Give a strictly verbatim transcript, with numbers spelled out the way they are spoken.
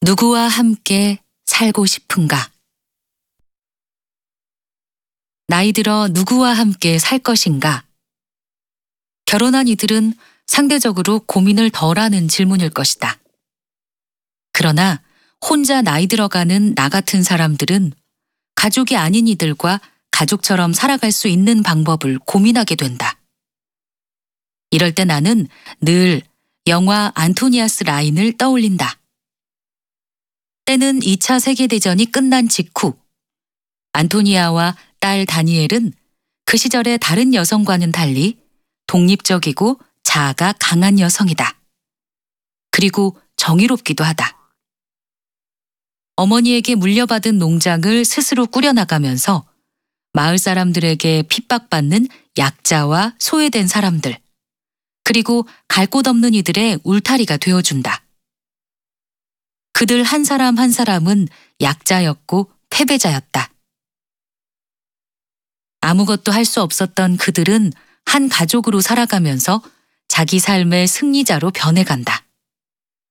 누구와 함께 살고 싶은가? 나이 들어 누구와 함께 살 것인가? 결혼한 이들은 상대적으로 고민을 덜하는 질문일 것이다. 그러나 혼자 나이 들어가는 나 같은 사람들은 가족이 아닌 이들과 가족처럼 살아갈 수 있는 방법을 고민하게 된다. 이럴 때 나는 늘 영화 안토니아스 라인을 떠올린다. 때는 이 차 세계대전이 끝난 직후 안토니아와 딸 다니엘은 그 시절의 다른 여성과는 달리 독립적이고 자아가 강한 여성이다. 그리고 정의롭기도 하다. 어머니에게 물려받은 농장을 스스로 꾸려나가면서 마을 사람들에게 핍박받는 약자와 소외된 사람들, 그리고 갈 곳 없는 이들의 울타리가 되어준다. 그들 한 사람 한 사람은 약자였고 패배자였다. 아무것도 할 수 없었던 그들은 한 가족으로 살아가면서 자기 삶의 승리자로 변해간다.